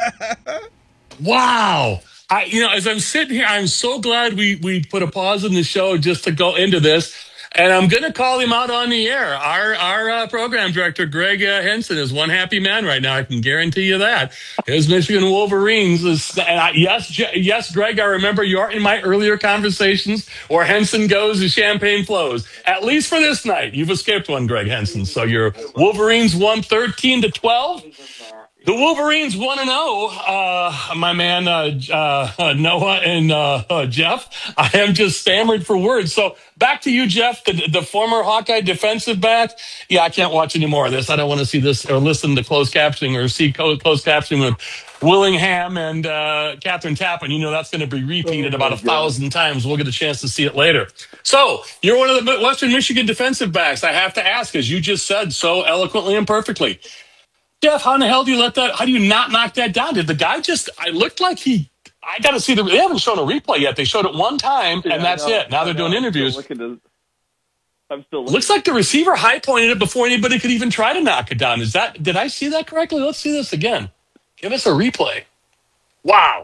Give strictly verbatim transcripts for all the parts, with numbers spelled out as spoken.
Wow. I, you know, as I'm sitting here, I'm so glad we we put a pause in the show just to go into this. And I'm going to call him out on the air. Our our uh, program director, Greg uh, Henson, is one happy man right now. I can guarantee you that. His Michigan Wolverines is, and I, yes, Je- yes, Greg, I remember you are in my earlier conversations where Henson goes, the champagne flows. At least for this night, you've escaped one, Greg Henson. So your Wolverines won thirteen to twelve. The Wolverines one and zero. Uh, my man uh, uh, Noah and uh, uh, Jeff. I am just stammered for words. So back to you, Jeff, the, the former Hawkeye defensive back. Yeah, I can't watch any more of this. I don't want to see this or listen to closed captioning or see co- closed captioning with Willingham and uh, Catherine Tappan. You know that's going to be repeated Oh about my a God. thousand times. We'll get a chance to see it later. So you're one of the Western Michigan defensive backs. I have to ask, as you just said so eloquently and perfectly. Jeff, how in the hell do you let that? How do you not knock that down? Did the guy just? I looked like he. I got to see the. They haven't shown a replay yet. They showed it one time, Yeah, and I that's know. it. Now I they're know. doing I'm still interviews. looking to. I'm still looking. Looks like the receiver high pointed it before anybody could even try to knock it down. Is that? Did I see that correctly? Let's see this again. Give us a replay. Wow.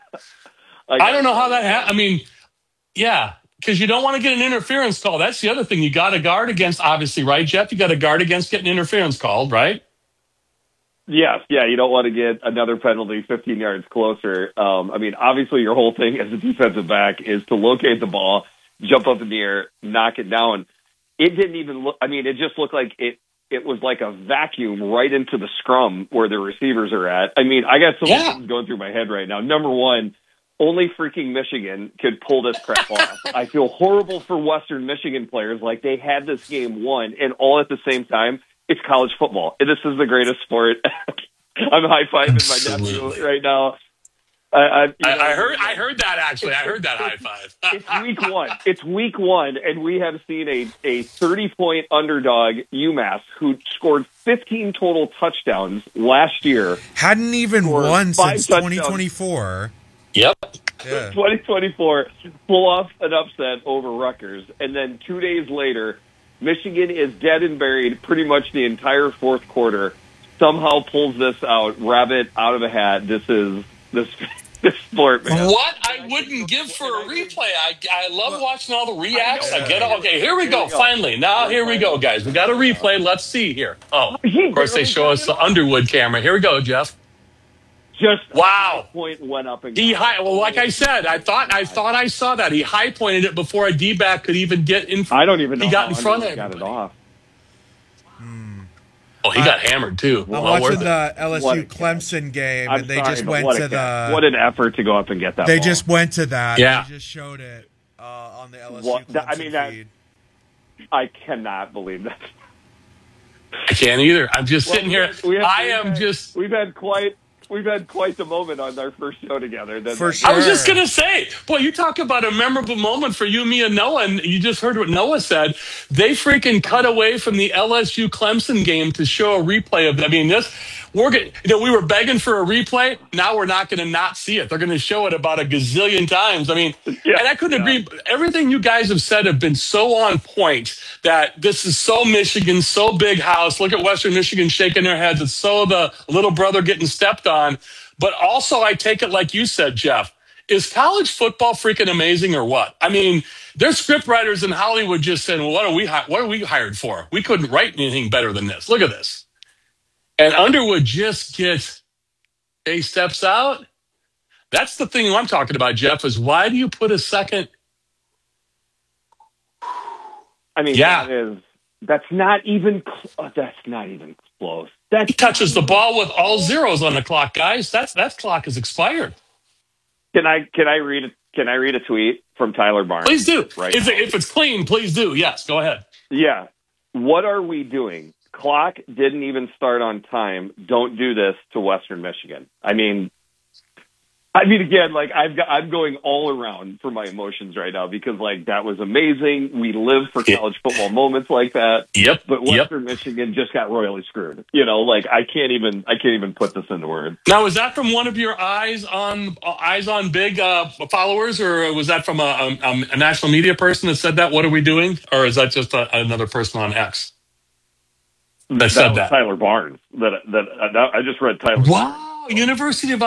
I I got don't it know how right that here. happened. I mean, yeah, because you don't want to get an interference call. That's the other thing you got to guard against. Obviously, right, Jeff? You got to guard against getting interference called, right? Yes, yeah, you don't want to get another penalty fifteen yards closer. Um, I mean, obviously, your whole thing as a defensive back is to locate the ball, jump up in the air, knock it down. It didn't even look. I mean, it just looked like it. It was like a vacuum right into the scrum where the receivers are at. I mean, I got so many Yeah. things going through my head right now. Number one, only freaking Michigan could pull this crap off. I feel horrible for Western Michigan players. Like they had this game won, and all at the same time. It's college football. This is the greatest sport. I'm high fiving my nephew right now. I, I, you I, know, I heard. I heard that actually. I heard that high it's, five. it's week one. It's week one, and we have seen a a thirty point underdog UMass who scored fifteen total touchdowns last year. Hadn't even Scored won five since touchdowns. twenty twenty-four. Yep. Yeah. twenty twenty-four, pull off an upset over Rutgers, and then two days later, Michigan is dead and buried pretty much the entire fourth quarter. Somehow pulls this out, rabbit out of a hat. This is this this sport, man. What I wouldn't give for a replay. I I love Well, watching all the reacts. I, I know. get it. Okay, here we Here go. we go. Finally, now here we go, guys. We got a replay. Let's see here. Oh, He of course they barely show got us it the off. Underwood camera. Here we go, Jeff. Just a Wow. high point went up and He got high. it. Well, like I said, I thought I thought I saw that he high pointed it before a D back could even get in. I don't even know He got how in front of Underwood got it everybody. off. Oh, he got hammered too. I'm Well watching worth it. the L S U What a Clemson game, I'm and they sorry, just but went what a to catch. the. What an effort to go up and get that They ball. just went to that. Yeah. They just showed it uh, on the L S U What- Clemson I mean, that- feed. I cannot believe that. I can't either. I'm just Well, sitting we here. had- we had- I we've am had- just. We've had quite we've had quite the moment on our first show together. That For that- sure. I was just gonna say, boy, you talk about a memorable moment for you, me, and Noah, and you just heard what Noah said. They freaking cut away from the L S U Clemson game to show a replay of. I mean, this we're gonna, you know, we were begging for a replay. Now we're not going to not see it. They're going to show it about a gazillion times. I mean, Yeah, and I couldn't yeah. agree. Everything you guys have said have been so on point that this is so Michigan, so big house. Look at Western Michigan shaking their heads. It's so the little brother getting stepped on. But also, I take it like you said, Jeff. Is college football freaking amazing or what? I mean, there's script writers in Hollywood just saying, well, what are we hi- what are we hired for? We couldn't write anything better than this. Look at this. And Underwood just gets a steps out. That's the thing I'm talking about, Jeff, is why do you put a second? I mean, Yeah. that is that's not even cl- that's not even close. That's He touches the not ball with all zeros on the clock, guys. That's that clock is expired. Can I can I read a, can I read a tweet from Tyler Barnes? Please do. Right If, now? if it's clean, please do. Yes, go ahead. Yeah. What are we doing? Clock didn't even start on time. Don't do this to Western Michigan. I mean, I mean, again, like I've got, I'm going all around for my emotions right now because, like, that was amazing. We live for Yeah. college football moments like that. Yep. But Yep. Western Michigan just got royally screwed. You know, like I can't even, I can't even put this into words. Now, is that from one of your eyes on uh, eyes on big uh, followers, or was that from a, a, a national media person that said that? What are we doing, or is that just a, another person on X that said was that? Tyler Barnes. That that, that I just read Tyler. Wow, University of